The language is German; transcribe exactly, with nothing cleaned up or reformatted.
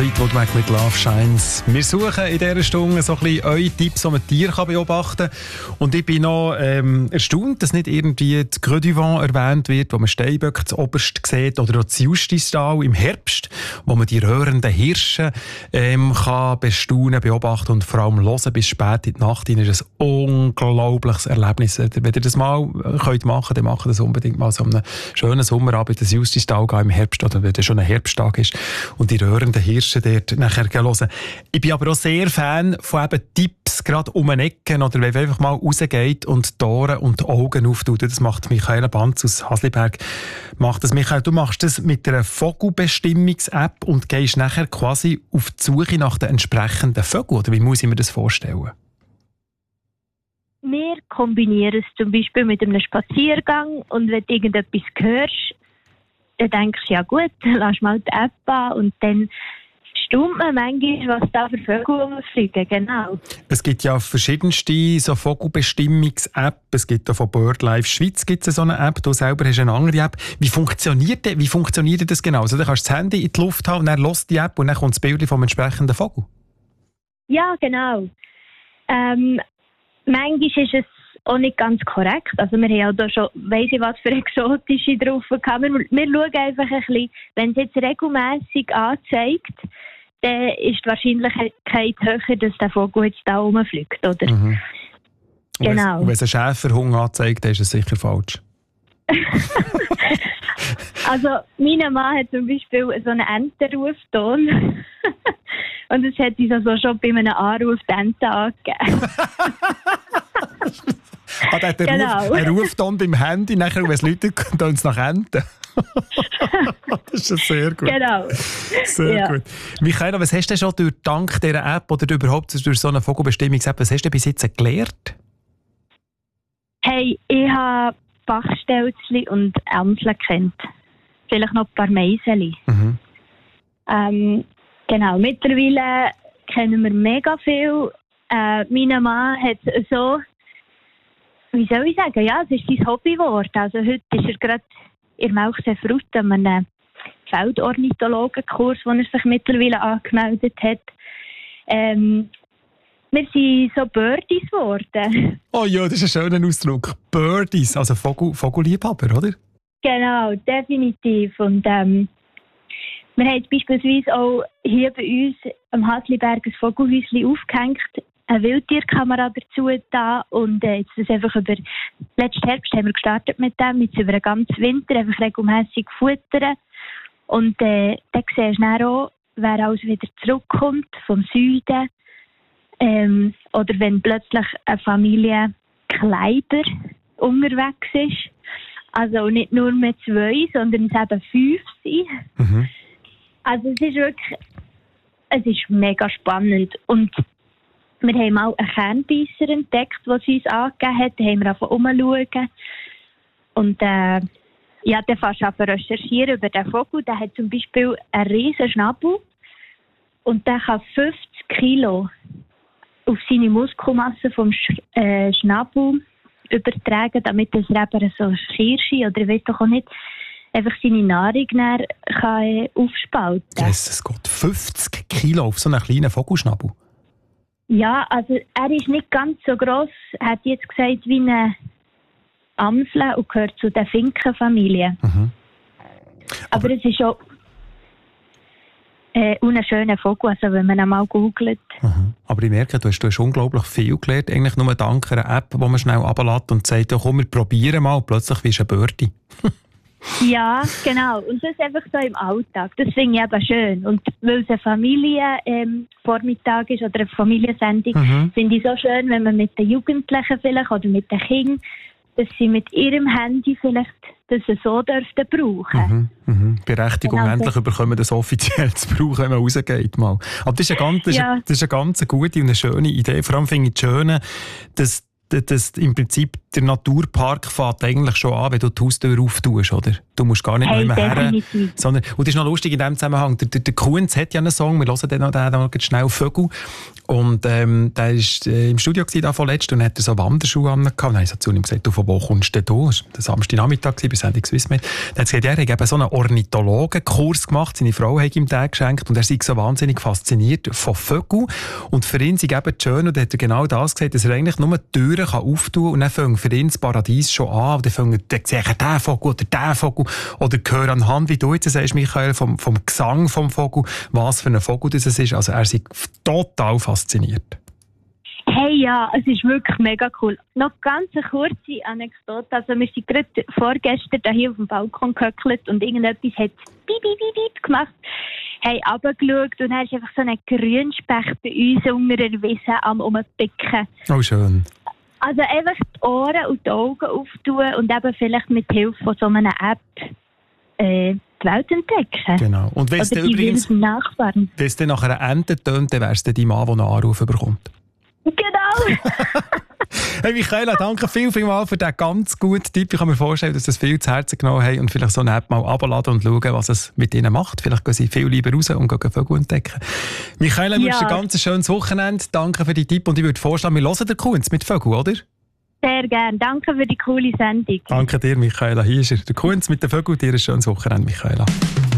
Fleetwood Mac mit Love Shines. Wir suchen in dieser Stunde so ein bisschen eure Tipps, die man Tiere beobachten kann. Und ich bin noch ähm, erstaunt, dass nicht irgendwie die Creux du Vent erwähnt wird, wo man Steinböcke zuoberst sieht, oder auch das Justistal im Herbst, wo man die röhrenden Hirsche ähm, kann bestaunen, beobachten und vor allem hören bis spät in die Nacht. Das ist ein unglaubliches Erlebnis. Wenn ihr das mal könnt machen, dann macht das unbedingt mal so einen schönen Sommerabend, das Justistal im Herbst, oder wenn es schon ein Herbsttag ist und die röhrenden Hirsche dort nachher hören. Ich bin aber auch sehr Fan von eben Tipps, gerade um eine Ecke, oder wenn man einfach mal rausgeht und die Ohren und die Augen auftut. Das macht Michaela Banz aus Hasliberg. Macht das. Michael, du machst das mit einer Vogelbestimmungs-App und gehst nachher quasi auf die Suche nach den entsprechenden Vögeln, oder wie muss ich mir das vorstellen? Wir kombinieren es zum Beispiel mit einem Spaziergang, und wenn du irgendetwas hörst, dann denkst du, ja gut, lass mal die App an, und dann staunt man manchmal, was da für Vögel rumfliegen, genau. Es gibt ja verschiedenste so Vogelbestimmungs-App. Es gibt auch von BirdLife Schweiz gibt es so eine App. Du selber hast eine andere App. Wie funktioniert, wie funktioniert das genau? Also, du kannst das Handy in die Luft haben und dann hörst die App und dann kommt das Bild vom entsprechenden Vogel. Ja, genau. Ähm, manchmal ist es auch nicht ganz korrekt. Also wir haben ja da schon, weiss ich was für exotische drauf gehabt. Wir, wir schauen einfach ein bisschen, wenn es jetzt regelmässig anzeigt, dann ist die Wahrscheinlichkeit höher, dass der Vogel jetzt da rumfliegt, oder? Mhm. Genau. Und wenn es einen Schäferhund anzeigt, dann ist es sicher falsch. Also, mein Mann hat zum Beispiel so einen Entenrufton. Und es hat uns also schon bei einem Anruf die Ente angegeben. Ah, der hat einen, genau. Ruf, einen Rufton beim Handy, nachher, wenn es Leute kommen, tun es nach Enten. Das ist sehr gut. Genau. Sehr ja. gut. Michaela, was hast du schon durch dank dieser App oder überhaupt durch so eine Vogelbestimmungs-App, was hast du bis jetzt gelernt? Hey, ich habe Bachstelzli und Ämsel kennt. Vielleicht noch ein paar Meiseli. Mhm. Ähm, genau, mittlerweile kennen wir mega viel. Äh, mein Mann hat so, wie soll ich sagen, ja, es ist sein Hobby geworden. Also heute ist er gerade in Melchseefrutt an einem Feldornithologenkurs, wo er sich mittlerweile angemeldet hat. Ähm, wir sind so Birdies geworden. Oh ja, das ist ein schöner Ausdruck. Birdies, also Vogel, Vogelliebhaber, oder? Genau, definitiv. Und ähm, wir haben beispielsweise auch hier bei uns am Hasliberg ein Vogelhäuschen aufgehängt, eine Wildtierkamera dazu da, und äh, jetzt das einfach über letzten Herbst haben wir gestartet mit dem, jetzt über den ganzen Winter einfach regelmässig futtern, und äh, dann siehst du dann auch, wer alles wieder zurückkommt vom Süden, ähm, oder wenn plötzlich eine Familie Kleiber unterwegs ist, also nicht nur mit zwei, sondern es eben fünf sind. Mhm. Also es ist wirklich, es ist mega spannend, und wir haben mal einen Kernbeisser entdeckt, den sie uns angegeben hat. Da haben wir angefangen umzuschauen. Und äh, ja, dann fährst du an recherchieren über den Vogel. Der hat zum Beispiel einen riesen Schnabel. Und der kann fünfzig Kilo auf seine Muskelmasse vom Sch- äh, Schnabel übertragen, damit er eben so Kirsche oder ich weiß doch auch nicht, einfach seine Nahrung dann kann, äh, aufspalten. Jesus Gott, fünfzig Kilo auf so einen kleinen Vogelschnabel? Ja, also er ist nicht ganz so gross, er hat jetzt gesagt, wie eine Amsel und gehört zu der Finkenfamilie. Mhm. Aber, Aber es ist auch äh, ein schöner Vogel, also wenn man ihn mal googelt. Mhm. Aber ich merke, du hast, du hast unglaublich viel gelernt, eigentlich nur dank einer App, die man schnell runterlässt und sagt, ja, komm, wir probieren mal, und plötzlich bist du ein Birdie. Ja, genau. Und das ist einfach so im Alltag. Das finde ich eben schön. Und weil es ein Familienvormittag ähm, ist oder eine Familiensendung, mhm. finde ich es so schön, wenn man mit den Jugendlichen vielleicht oder mit den Kindern, dass sie mit ihrem Handy vielleicht das so dürften brauchen. Mhm, mhm. Berechtigung genau. Endlich bekommen, das offiziell zu brauchen, wenn man rausgeht. Mal. Aber das ist, eine ganz, das, ja. ist eine, das ist eine ganz gute und eine schöne Idee. Vor allem finde ich es schön, dass, dass im Prinzip der Naturpark fängt eigentlich schon an, wenn du die Haustür auftust, oder? Du musst gar nicht hey, mehr her. Sondern, und das ist noch lustig in diesem Zusammenhang. Der, der, der Kunz hat ja einen Song, wir hören den noch, den noch schnell «Vögel». Und ähm, der war äh, im Studio da vorletzt und hat so Wanderschuhe an. Und dann habe ich so zu ihm gesagt, du, von wo kommst du denn da? Das war Samstagnachmittag bei Sendung Swissmed. Dann hat er gesagt, er hat eben so einen Ornithologenkurs gemacht. Seine Frau hat ihm den geschenkt und er sei so wahnsinnig fasziniert von Vögeln. Und für ihn sei eben schön, und er hat genau das gesagt, dass er eigentlich nur die Türen auftun kann und dann fängt für ihn das Paradies schon an. Und dann fängt er zu sagen, der Vogel oder der Vogel. Oder hören anhand, wie du jetzt sagst, Michael, vom, vom Gesang vom Vogel, was für ein Vogel das ist. Also er ist total fasziniert. Hey, ja, es ist wirklich mega cool. Noch ganz eine kurze Anekdote. Also wir sind gerade vorgestern hier auf dem Balkon gehöckelt und irgendetwas hat piep, piep, piep, piep gemacht. Haben runtergeschaut und dann ist einfach so ein Grünspecht bei uns unter der Wiese am Umpicken. Oh, schön. Also einfach die Ohren und die Augen auftun und eben vielleicht mit Hilfe von so einer App äh, die Welt entdecken. Genau. Und wenn es dann übrigens, wenn es dann nach einer Ente tönt, dann wäre es dann dein Mann, der einen Anruf bekommt. Genau! Hey Michaela, danke viel, viel mal für diesen ganz guten Tipp. Ich kann mir vorstellen, dass das viel zu Herzen genommen haben und vielleicht so eine App mal runterladen und schauen, was es mit ihnen macht. Vielleicht gehen sie viel lieber raus und gehen Vögel entdecken. Michaela, du ja. wünschst ein ganz schönes Wochenende. Danke für die Tipp und ich würde vorschlagen, wir hören den Kunz mit Vögeln, oder? Sehr gerne. Danke für die coole Sendung. Danke dir, Michaela. Hier ist er, der Kunz mit den Vögeln. Dir ein schönes Wochenende, Michaela.